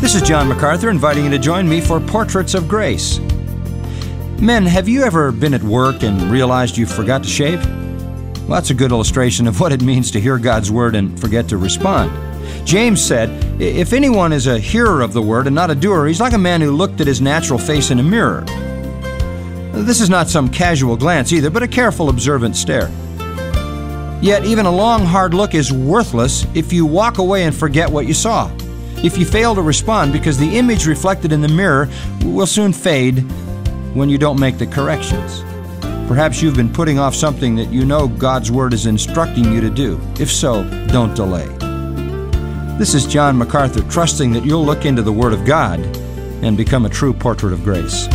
This is John MacArthur inviting you to join me for Portraits of Grace. Men, have you ever been at work and realized you forgot to shave? Well, that's a good illustration of what it means to hear God's Word and forget to respond. James said, if anyone is a hearer of the Word and not a doer, he's like a man who looked at his natural face in a mirror. This is not some casual glance either, but a careful, observant stare. Yet even a long, hard look is worthless if you walk away and forget what you saw. If you fail to respond because the image reflected in the mirror will soon fade when you don't make the corrections. Perhaps you've been putting off something that you know God's Word is instructing you to do. If so, don't delay. This is John MacArthur, trusting that you'll look into the Word of God and become a true portrait of grace.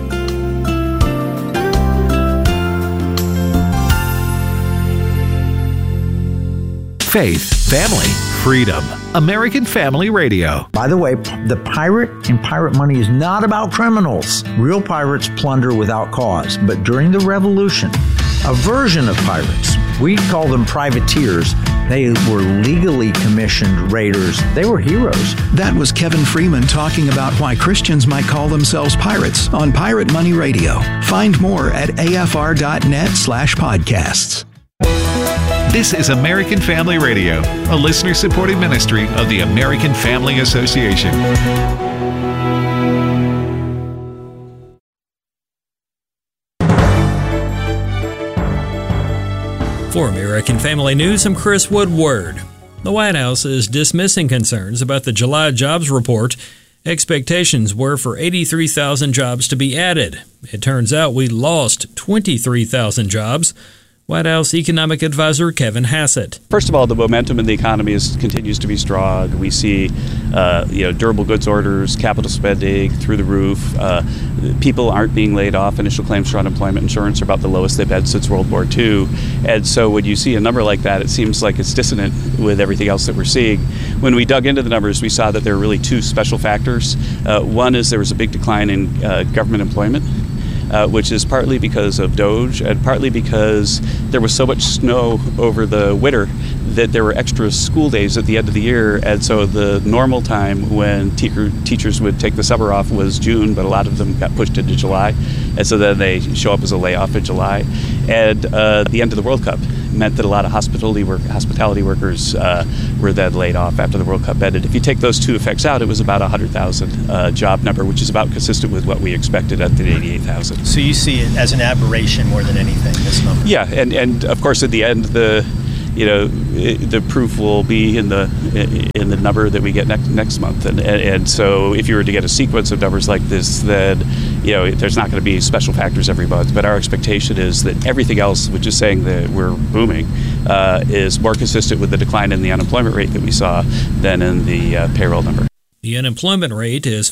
Faith, family, freedom. American Family Radio. By the way, the pirate in Pirate Money is not about criminals. Real pirates plunder without cause. But during the Revolution, a version of pirates, we call them privateers. They were legally commissioned raiders. They were heroes. That was Kevin Freeman talking about why Christians might call themselves pirates on Pirate Money Radio. Find more at afr.net/podcasts. This is American Family Radio, a listener-supported ministry of the American Family Association. For American Family News, I'm Chris Woodward. The White House is dismissing concerns about the July jobs report. Expectations were for 83,000 jobs to be added. It turns out we lost 23,000 jobs. White House economic advisor Kevin Hassett. First of all, the momentum in the economy continues to be strong. We see, durable goods orders, capital spending through the roof. People aren't being laid off. Initial claims for unemployment insurance are about the lowest they've been since World War II. And so when you see a number like that, it seems like it's dissonant with everything else that we're seeing. When we dug into the numbers, we saw that there are really two special factors. One is there was a big decline in government employment. Which is partly because of DOGE and partly because there was so much snow over the winter that there were extra school days at the end of the year, and so the normal time when teachers would take the summer off was June, but a lot of them got pushed into July, and so then they show up as a layoff in July. And the end of the World Cup meant that a lot of hospitality workers were then laid off after the World Cup ended. If you take those two effects out, it was about 100,000 job number, which is about consistent with what we expected at the 88,000. So you see it as an aberration more than anything, this number? Yeah, and of course at the end the proof will be in the number that we get next month, and so if you were to get a sequence of numbers like this, then there's not going to be special factors every month. But our expectation is that everything else, which is saying that we're booming, is more consistent with the decline in the unemployment rate that we saw than in the payroll number. The unemployment rate is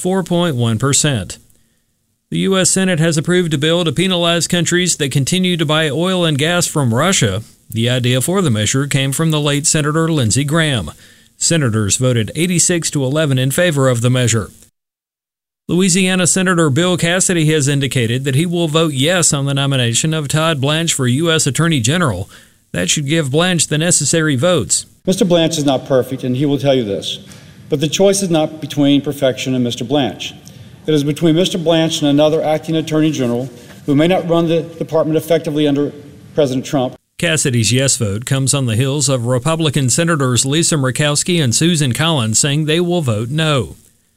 4.1%. The U.S. Senate has approved a bill to penalize countries that continue to buy oil and gas from Russia. The idea for the measure came from the late Senator Lindsey Graham. Senators voted 86-11 in favor of the measure. Louisiana Senator Bill Cassidy has indicated that he will vote yes on the nomination of Todd Blanche for U.S. Attorney General. That should give Blanche the necessary votes. Mr. Blanche is not perfect, and he will tell you this. But the choice is not between perfection and Mr. Blanche. It is between Mr. Blanche and another acting Attorney General who may not run the department effectively under President Trump. Cassidy's yes vote comes on the heels of Republican Senators Lisa Murkowski and Susan Collins saying they will vote no.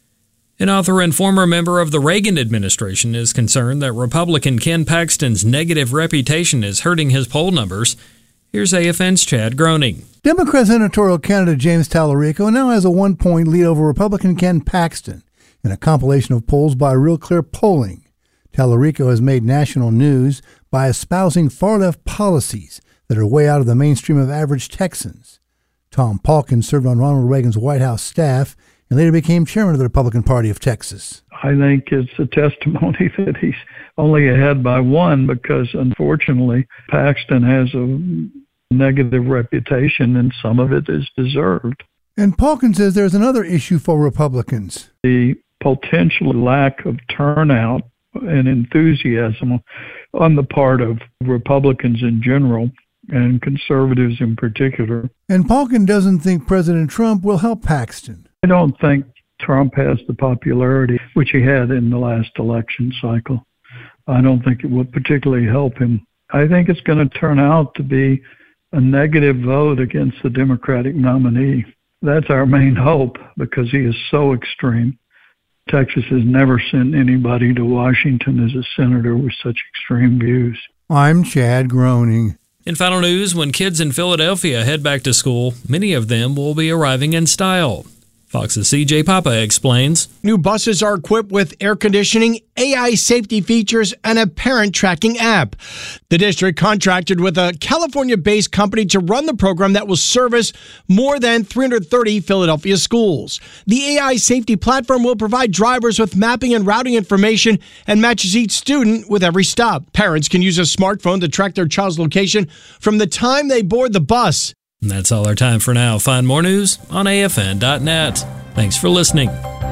An author and former member of the Reagan administration is concerned that Republican Ken Paxton's negative reputation is hurting his poll numbers. Here's AFN's Chad Groening. Democrat senatorial candidate James Tallarico now has a 1-point lead over Republican Ken Paxton in a compilation of polls by Real Clear Polling. Tallarico has made national news by espousing far-left policies that are way out of the mainstream of average Texans. Tom Palkin served on Ronald Reagan's White House staff and later became chairman of the Republican Party of Texas. I think it's a testimony that he's only ahead by one because, unfortunately, Paxton has a negative reputation and some of it is deserved. And Palkin says there's another issue for Republicans. The potential lack of turnout and enthusiasm on the part of Republicans in general and conservatives in particular. And Palkin doesn't think President Trump will help Paxton. I don't think Trump has the popularity which he had in the last election cycle, I don't think it will particularly help him. I think it's going to turn out to be a negative vote against the Democratic nominee. That's our main hope because he is so extreme. Texas has never sent anybody to Washington as a senator with such extreme views. I'm Chad Groening. In final news, when kids in Philadelphia head back to school, many of them will be arriving in style. Fox's CJ Papa explains. New buses are equipped with air conditioning, AI safety features, and a parent tracking app. The district contracted with a California-based company to run the program that will service more than 330 Philadelphia schools. The AI safety platform will provide drivers with mapping and routing information and matches each student with every stop. Parents can use a smartphone to track their child's location from the time they board the bus. And that's all our time for now. Find more news on afn.net. Thanks for listening.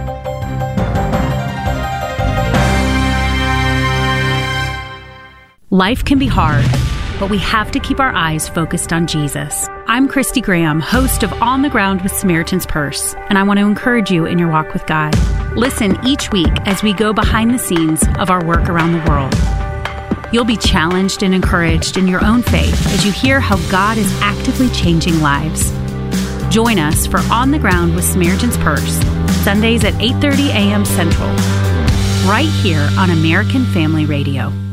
Life can be hard, but we have to keep our eyes focused on Jesus. I'm Christy Graham, host of On the Ground with Samaritan's Purse, and I want to encourage you in your walk with God. Listen each week as we go behind the scenes of our work around the world. You'll be challenged and encouraged in your own faith as you hear how God is actively changing lives. Join us for On the Ground with Samaritan's Purse, Sundays at 8:30 a.m. Central, right here on American Family Radio.